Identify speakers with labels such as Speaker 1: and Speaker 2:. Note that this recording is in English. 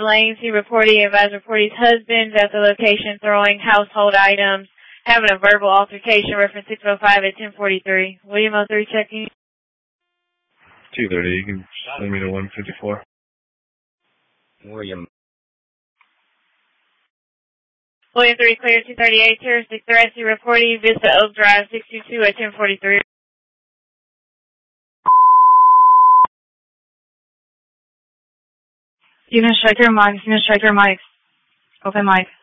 Speaker 1: Lanes, he advised reportee's husband at the location throwing household items, having a verbal altercation, reference 605 at 1043. William 03 checking.
Speaker 2: 230, you can send me to 154.
Speaker 3: William
Speaker 1: 3 clear 238, terroristic threats, he reportee, Vista Oak Drive 622 at 1043.
Speaker 4: Steven, strike your mic. Open mic.